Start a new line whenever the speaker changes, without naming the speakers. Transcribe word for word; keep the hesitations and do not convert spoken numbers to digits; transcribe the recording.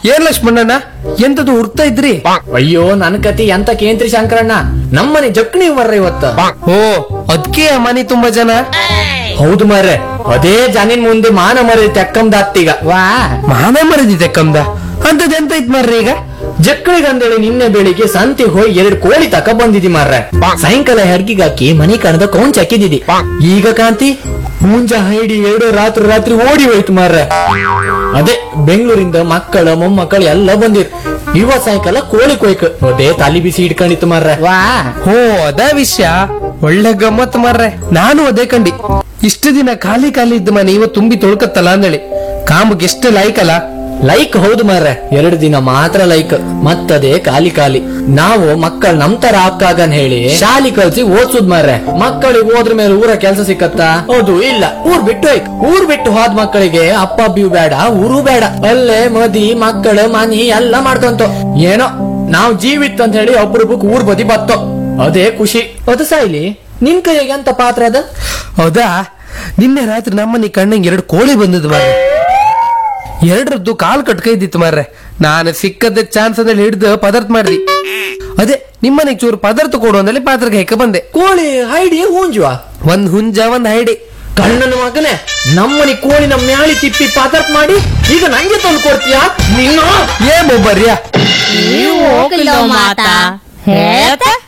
ಏನ್ ಲಕ್ಷ್ಮಣ್ಣಣ್ಣ ಎಂತದು ಹುಡ್ತಾ ಇದ್ರಿ?
ಅಯ್ಯೋ ನನ್ ಕತಿ ಎಂತ ಕೇಂದ್ರಿ ಶಂಕರಣ್ಣ, ನಮ್ಮನೆ ಜಕ್ಣಿ ಮರ್ರ ಇವತ್ತ.
ಓ ಅದ್ಕೆ ಆ ಮನೆ ತುಂಬಾ ಜನ.
ಹೌದು ಮಾರ್ರೆ, ಅದೇ ಜನಿನ್ ಮುಂದೆ ಮಾನ ಮರಿ ತೆಕ್ಕಂದಾತ್ತೀಗ. ವಾ
ಮಾನ ಮರದಿದೆ ಕಮ್ದ ಅಂತದ್ ಎಂತ ಇತ್ ಮಾರ್ರಿ ಈಗ?
ಜಕ್ಕಳಿಗಂದೇಳಿ ನಿನ್ನೆ ಬೆಳಿಗ್ಗೆ ಸಂತಿಗೆ ಹೋಗಿ ಎರಡು ಕೋಳಿ ತಕ ಬಂದಿದಿ ಮಾರ್ರೆ. ಸಾಯಂಕಾಲ ಹೆಡ್ಗಿಗೆ ಹಾಕಿ ಮನಿ ಕಣದ ಕೌಂಚ್ ಹಾಕಿದಿದಿ. ಈಗ ಕಾಂತಿ ಮುಂಜ ಹೈಡಿ ಎರಡು ರಾತ್ರಿ ರಾತ್ರಿ ಓಡಿ ಹೋಯ್ತು ಮಾರ್ರೆ. ಅದೇ ಬೆಂಗಳೂರಿಂದ ಮಕ್ಕಳ ಮೊಮ್ಮಕ್ಕಳು ಎಲ್ಲ ಬಂದಿರ್. ಇವತ್ ಸಾಯಂಕಾಲ ಕೋಳಿ ಕೊಯ್ಕ ಅದೇ ತಲಿ ಬಿಸಿ ಇಟ್ಕೊಂಡಿತ್ತು ಮಾರ್ರೆ. ವಾ
ಓ ಅದ ವಿಷಯ, ಒಳ್ಳೆ ಗಮ್ಮತ್ ಮಾರ್ರೆ. ನಾನು ಅದೇ ಕಂಡಿ, ಇಷ್ಟು ದಿನ ಖಾಲಿ ಖಾಲಿ ಇದ್ದ ಮನೆ ಇವತ್ತು ತುಂಬಿ ತೊಳ್ಕತ್ತಲ್ಲ ಅಂದೇಳಿ. ಕಾಮಕ್ಕೆ ಎಷ್ಟು ಲೈಕ್ ಅಲ್ಲ.
ಲೈಕ್ ಹೌದು ಮಾರ್ರೆ, ಎರಡು ದಿನ ಮಾತ್ರ ಲೈಕ್, ಮತ್ತದೇ ಖಾಲಿ ಖಾಲಿ. ನಾವು ಮಕ್ಕಳು ನಮ್ ತರ ಆಗ್ತಾಗನ್ ಹೇಳಿ ಶಾಲಿ ಕಲ್ಸಿ ಓದ್ಸುದ್ ಮಾರ್ರೆ. ಮಕ್ಕಳಿಗೆ ಹೋದ್ರ ಮೇಲೆ ಊರ ಕೆಲ್ಸ ಸಿಕ್ಕತ್ತಾ? ಹೌದು ಇಲ್ಲ, ಊರ್ ಬಿಟ್ಟು ಹೋಯ್ಕ್. ಊರ್ ಬಿಟ್ಟು ಹೋದ್ ಮಕ್ಕಳಿಗೆ ಅಪ್ಪ ಅಬ್ಬಿಯು ಬೇಡ, ಊರು ಬೇಡ, ಅಲ್ಲೇ ಮದಿ ಮಕ್ಕಳು ಮನಿ ಎಲ್ಲ ಮಾಡ್ಕೊಂತ ಏನೋ ನಾವ್ ಜೀವಿತ್ ಅಂತ ಹೇಳಿ ಒಬ್ರೊಬ್ಬಕ್ ಊರ್ ಬದಿ ಬತ್ತೋ, ಅದೇ ಖುಷಿ. ಅದು ಸಾಯ್ಲಿ, ನಿನ್ ಕೈಗೆ ಅಂತ ಪಾತ್ರ ಅದ?
ಹೌದಾ, ನಿನ್ನೆ ರಾತ್ರಿ ನಮ್ಮನೆ ಕಣ್ಣಂಗೆ ಎರಡು ಕೋಳಿ ಬಂದದ್ ಮಾರ್ರೆ. ಎರಡರದ್ದು ಕಾಲ್ ಕಟ್ಕೈದಿತ್ತು ಮಾರ್ರೆ. ನಾನು ಸಿಕ್ಕದ ಚಾನ್ಸ್ ಅಂದ್ರೆ ಹಿಡಿದು ಪದಾರ್ಥ ಮಾಡ್ದಿ. ಅದೇ ನಿಮ್ಮನೆಗೆ ಚೂರು ಪದಾರ್ಥ ಕೊಡು ಅಂದಲ್ಲಿ ಪಾತ್ರಕ್ಕೆ ಹೆಕ್ಕ ಬಂದೆ.
ಕೋಳಿ ಹೈಡಿ ಹೂಂಜುವ
ಒಂದ್ ಹುಂಜ ಒಂದ್ ಹೈಡಿ.
ಕಣ್ಣನ ಮಗನೇ, ನಮ್ಮನಿ ಕೋಳಿನ ಮ್ಯಾಳಿ ತಿಪ್ಪಿ ಪದಾರ್ಥ ಮಾಡಿ ಈಗ ನಂಗೆ ತಂದು ಕೊಡ್ತೀಯಾ ನೀನು?
ಏ ಮೊಬ್ಬರ್ಯಾ,
ನೀವು ಹೋಗಿಲ್ಲ ಮಾತಾ ಹೇಳ್ತಾ